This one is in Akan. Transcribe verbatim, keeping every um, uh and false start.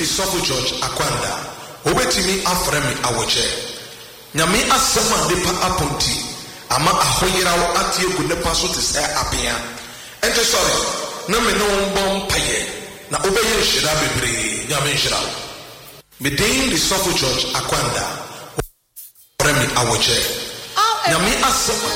the Suffer George Akwanda. Obetimi afremi awoche. Nyame asema nipa aponti. Ama ahoyera wo atie gu nipa so te se apia. Ente sorry. Na me no mbom paye. Na obeye hira bebre. Nyame hira. Medin the Suffer George Akwanda. Afremi awoche. Nyame asema